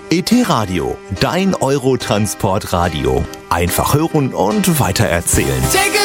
ET Radio, dein Eurotransportradio. Einfach hören und weitererzählen.